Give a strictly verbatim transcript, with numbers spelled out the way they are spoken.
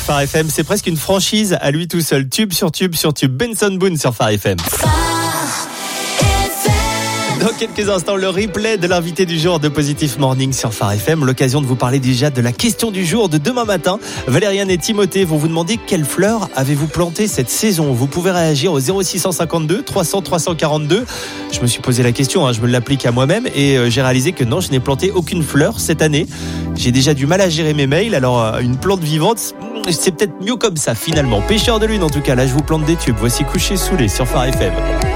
Phare F M, c'est presque une franchise à lui tout seul. Tube sur tube sur tube. Benson Boone sur Phare F M. Dans quelques instants, le replay de l'invité du jour de Positive Morning sur Phare F M. L'occasion de vous parler déjà de la question du jour de demain matin. Valériane et Timothée vont vous demander quelles fleurs avez-vous plantées cette saison. Vous pouvez réagir au zéro six cent cinquante-deux trois cents trois cent quarante-deux. Je me suis posé la question, hein, je me l'applique à moi-même et euh, j'ai réalisé que non, je n'ai planté aucune fleur cette année. J'ai déjà du mal à gérer mes mails, alors euh, une plante vivante, c'est peut-être mieux comme ça finalement. Pêcheur de lune en tout cas, là je vous plante des tubes. Voici Couché Saoulé sur Phare F M.